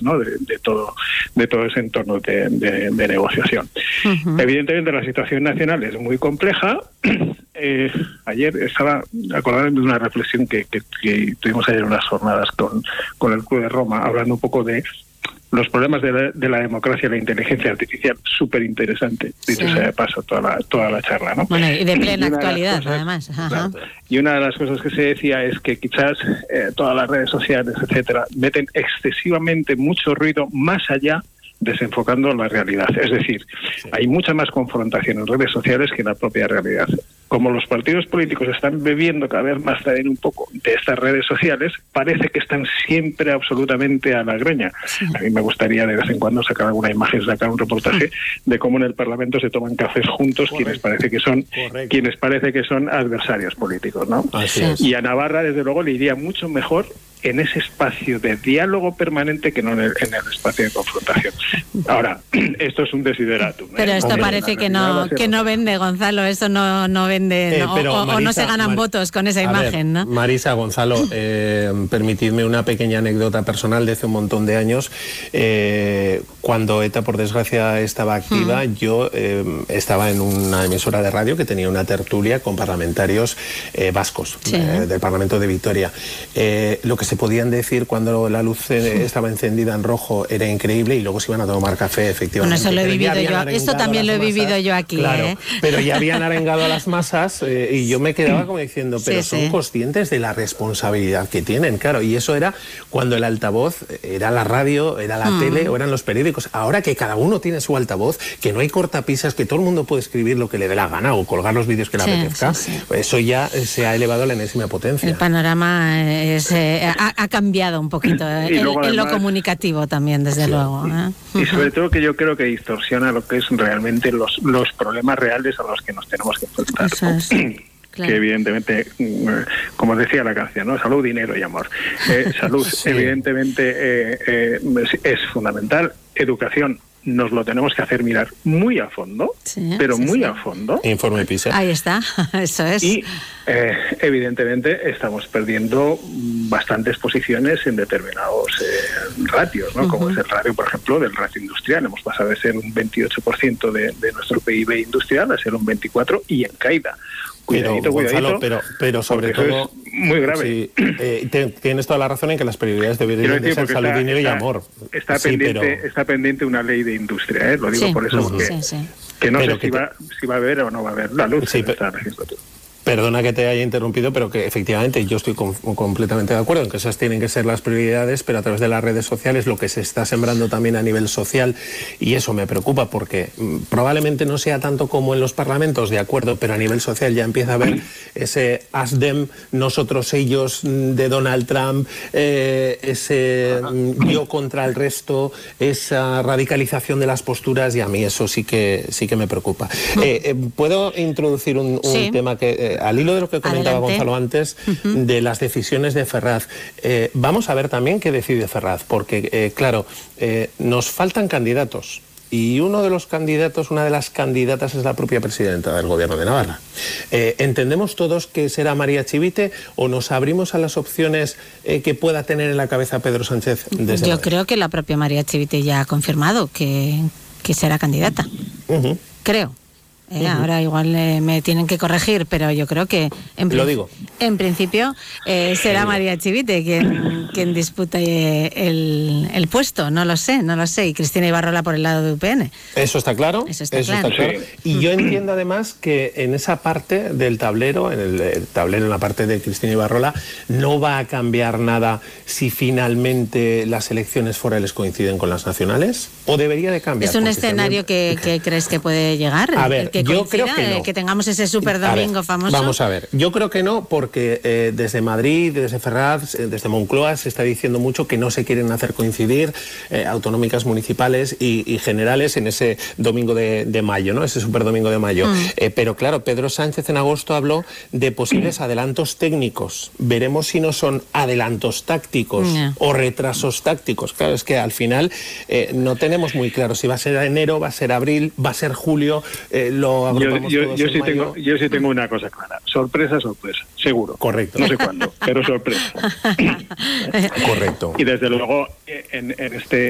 ¿no? de todo ese entorno de negociación. Evidentemente la situación nacional es muy compleja. Ayer estaba acordándome de una reflexión que tuvimos ayer en unas jornadas con el Club de Roma, hablando un poco de los problemas de la democracia y la inteligencia artificial. Súper interesante, dicho sea de paso, toda la charla, ¿no? Bueno, y de plena actualidad, además. Y una de las cosas que se decía es que quizás todas las redes sociales, etcétera, meten excesivamente mucho ruido más allá, desenfocando la realidad. Es decir, hay mucha más confrontación en redes sociales que en la propia realidad. Como los partidos políticos están bebiendo cada vez más también un poco de estas redes sociales, parece que están siempre absolutamente a la greña. A mí me gustaría de vez en cuando sacar alguna imagen, sacar un reportaje de cómo en el Parlamento se toman cafés juntos quienes parece que son adversarios políticos, ¿no? Y a Navarra, desde luego, le iría mucho mejor en ese espacio de diálogo permanente que no en el espacio de confrontación. Ahora, esto es un desideratum. Pero esto parece que no vende, Gonzalo, eso no vende, o no se ganan votos con esa imagen, ¿no? Marisa, Gonzalo, permitidme una pequeña anécdota personal de hace un montón de años. Cuando ETA, por desgracia, estaba activa, yo estaba en una emisora de radio que tenía una tertulia con parlamentarios vascos, del Parlamento de Vitoria. Lo que se podían decir cuando la luz estaba encendida en rojo era increíble, y luego se iban a tomar café, efectivamente. Bueno, eso lo he vivido yo, esto también lo he vivido yo aquí. Claro, pero ya habían arengado a las masas, y yo me quedaba como diciendo, pero son conscientes de la responsabilidad que tienen, claro, y eso era cuando el altavoz era la radio, era la tele o eran los periódicos. Ahora que cada uno tiene su altavoz, que no hay cortapisas, que todo el mundo puede escribir lo que le dé la gana o colgar los vídeos que le apetezca, eso ya se ha elevado a la enésima potencia. El panorama ha cambiado un poquito en lo comunicativo también, desde luego. Y sobre todo que yo creo que distorsiona lo que es realmente los problemas reales a los que nos tenemos que enfrentar. Claro. Que evidentemente, como decía la canción, ¿no? Salud, dinero y amor. Salud, evidentemente, es fundamental. Educación, nos lo tenemos que hacer mirar muy a fondo, pero muy a fondo. Informe PISA. Ahí está, eso es. Y evidentemente estamos perdiendo bastantes posiciones en determinados ratios, ¿no? Como es el ratio, por ejemplo, del ratio industrial. Hemos pasado de ser un 28% de nuestro PIB industrial a ser un 24% y en caída. Cuidadito, Gonzalo, pero sobre todo es muy grave. Tienes toda la razón en que las prioridades deberían ser salud, dinero y amor. Está pendiente una ley de industria, lo digo por eso, porque que no sé si va a haber o no va a haber la luz en esta legislatura. Perdona que te haya interrumpido, pero que efectivamente yo estoy completamente de acuerdo en que esas tienen que ser las prioridades, pero a través de las redes sociales lo que se está sembrando también a nivel social, y eso me preocupa porque probablemente no sea tanto como en los parlamentos, de acuerdo, pero a nivel social ya empieza a haber ese us them, nosotros ellos de Donald Trump, ese yo contra el resto, esa radicalización de las posturas, y a mí eso sí que me preocupa. ¿Puedo introducir un tema que al hilo de lo que comentaba Gonzalo antes, de las decisiones de Ferraz? Vamos a ver también qué decide Ferraz, porque claro, nos faltan candidatos. Y uno de los candidatos, una de las candidatas es la propia presidenta del Gobierno de Navarra. ¿Entendemos todos que será María Chivite o nos abrimos a las opciones que pueda tener en la cabeza Pedro Sánchez desde Yo creo que la propia María Chivite ya ha confirmado que será candidata. Creo. Ahora igual me tienen que corregir, pero yo creo que en principio será María Chivite quien dispute el puesto. No lo sé, y Cristina Ibarrola por el lado de UPN. Eso está claro. Está claro. Y yo entiendo además que en esa parte del tablero, en la parte de Cristina Ibarrola, no va a cambiar nada si finalmente las elecciones forales coinciden con las nacionales, o debería de cambiar. ¿Es un escenario que crees que puede llegar? A ver, yo creo que no. Que tengamos ese super domingo famoso. Vamos a ver, yo creo que no, porque desde Madrid, desde Ferraz, desde Moncloa se está diciendo mucho que no se quieren hacer coincidir autonómicas, municipales y generales en ese domingo de mayo, ¿no? Ese super domingo de mayo. Pero claro, Pedro Sánchez en agosto habló de posibles adelantos técnicos. Veremos si no son adelantos tácticos o retrasos tácticos. Claro, es que al final no tenemos muy claro si va a ser enero, va a ser abril, va a ser julio, yo sí tengo una cosa clara. Sorpresa, seguro. Correcto. No sé cuándo, pero sorpresa. Correcto. Y desde luego en este